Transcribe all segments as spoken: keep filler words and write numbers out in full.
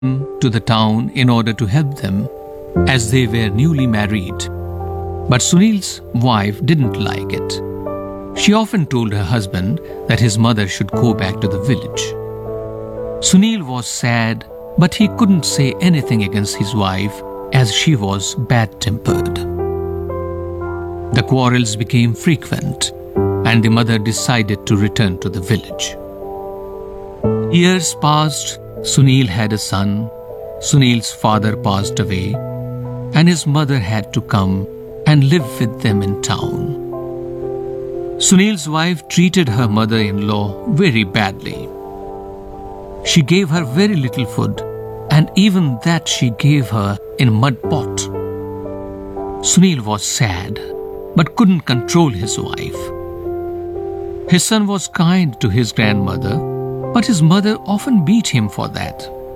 to the town in order to help them, as they were newly married. But Sunil's wife didn't like it. She often told her husband that his mother should go back to the village. Sunil was sad, but he couldn't say anything against his wife as she was bad-tempered. The quarrels became frequent, and the mother decided to return to the village. Years passed. Sunil had a son. Sunil's father passed away, and his mother had to come and live with them in town. Sunil's wife treated her mother-in-law very badly. She gave her very little food, and even that she gave her in mud pot. Sunil was sad, but couldn't control his wife. His son was kind to his grandmother, but his mother often beat him for that.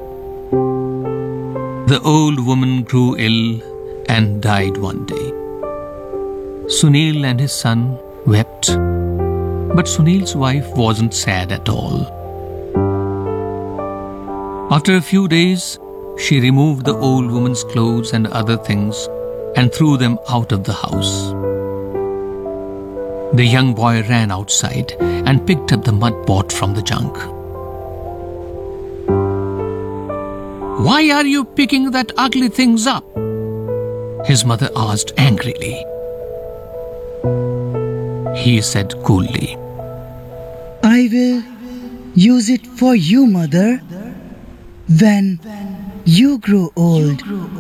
The old woman grew ill and died one day. Sunil and his son wept, but Sunil's wife wasn't sad at all. After a few days, she removed the old woman's clothes and other things and threw them out of the house. The young boy ran outside and picked up the mud pot from the junk. "Why are you picking that ugly things up?" his mother asked angrily. He said coolly, "I will use it for you, mother, when you grow old."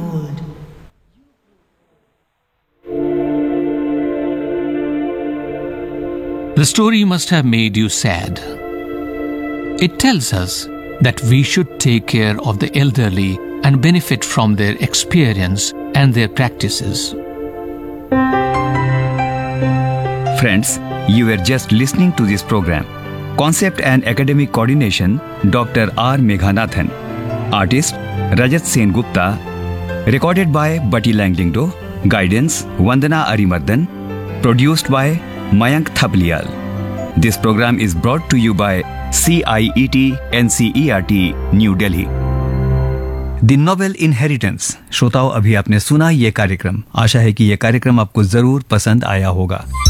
The story must have made you sad. It tells us that we should take care of the elderly and benefit from their experience and their practices. Friends, you were just listening to this program. Concept and Academic Coordination, Doctor R. Meghanathan. Artist, Rajat Sen Gupta. Recorded by Bati Langlingdo. Guidance, Vandana Arimardan. Produced by Mayank Thapliyal. This program is brought to you by C I E T N C E R T, New Delhi. The novel inheritance. श्रोताओं, अभी आपने सुना ये कार्यक्रम। आशा है कि ये कार्यक्रम आपको जरूर पसंद आया होगा।